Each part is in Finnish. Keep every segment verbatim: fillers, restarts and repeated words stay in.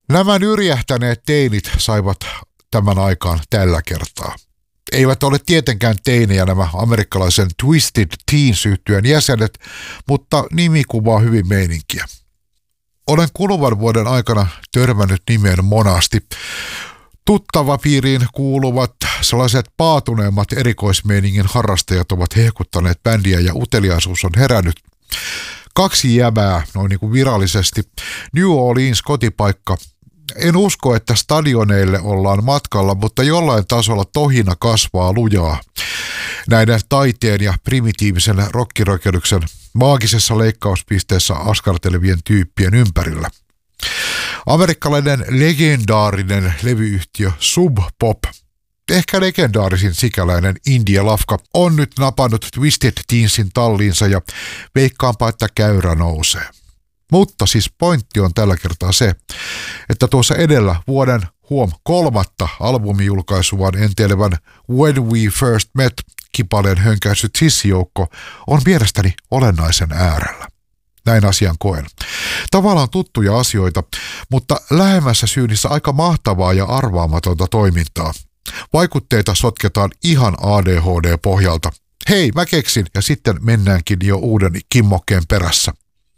Nämä nyrjähtäneet teinit saivat tämän aikaan tällä kertaa. Eivät ole tietenkään teinejä nämä amerikkalaisen Twisted Teens-yhtyeen jäsenet, mutta nimi kuvaa hyvin meininkiä. Olen kuluvan vuoden aikana törmännyt nimeen monasti. Tuttava piiriin kuuluvat sellaiset paatuneemmat erikoismeiningin harrastajat ovat hehkuttaneet bändiä ja uteliaisuus on herännyt. Kaksi jäbää, noin niin kuin virallisesti. New Orleans kotipaikka. En usko, että stadioneille ollaan matkalla, mutta jollain tasolla tohina kasvaa lujaa. Näiden taiteen ja primitiivisen rockirokelyksen maagisessa leikkauspisteessä askartelevien tyyppien ympärillä. Amerikkalainen legendaarinen levyyhtiö Sub Pop, ehkä legendaarisin sikäläinen indie-lafka, on nyt napannut Twisted Teensin talliinsa ja veikkaanpa, että käyrä nousee. Mutta siis pointti on tällä kertaa se, että tuossa edellä vuoden huom kolmatta albumijulkaisuaan enteilevän When We First Met -kipaleen hönkäissyt sissijoukko on mielestäni olennaisen äärellä. Näin asian koen. Tavallaan tuttuja asioita, mutta lähemmässä syynissä aika mahtavaa ja arvaamatonta toimintaa. Vaikutteita sotketaan ihan A D H D-pohjalta. Hei, mä keksin, ja sitten mennäänkin jo uuden kimmokkeen perässä.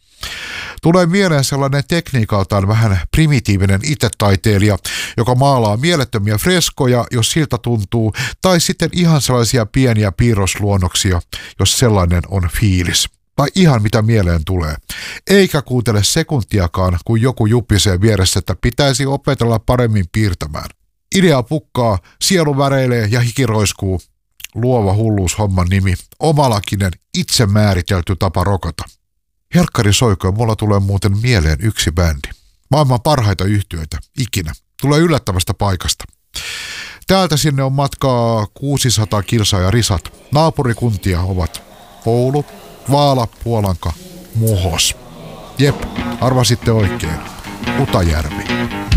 Tulee mieleen sellainen tekniikaltaan vähän primitiivinen itetaiteilija, joka maalaa mielettömiä freskoja, jos siltä tuntuu, tai sitten ihan sellaisia pieniä piirrosluonnoksia, jos sellainen on fiilis. Tai ihan mitä mieleen tulee. Eikä kuuntele sekuntiakaan, kun joku jupisee vieressä, että pitäisi opetella paremmin piirtämään. Idea pukkaa, sielu väreilee ja hiki roiskuu. Luova hulluus homman nimi. Omalakinen, itse määritelty tapa rokota. Helkkari soikoon, mulla tulee muuten mieleen yksi bändi. Maailman parhaita yhtyeitä, ikinä. Tulee yllättävästä paikasta. Täältä sinne on matkaa kuusisataa kilsaa ja risat. Naapurikuntia ovat Oulu, Vaala, Puolanka, Muhos. Jep, arvasitte oikein. Utajärvi.